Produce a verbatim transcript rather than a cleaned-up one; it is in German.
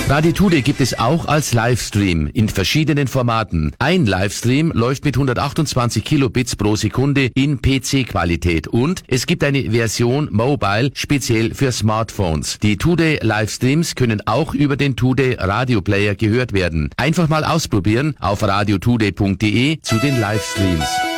Radio Today gibt es auch als Livestream in verschiedenen Formaten. Ein Livestream läuft mit hundertachtundzwanzig Kilobits pro Sekunde in P C-Qualität und es gibt eine Version Mobile speziell für Smartphones. Die Today Livestreams können auch über den Today Radio Player gehört werden. Einfach mal ausprobieren auf radiotoday punkt de zu den Livestreams.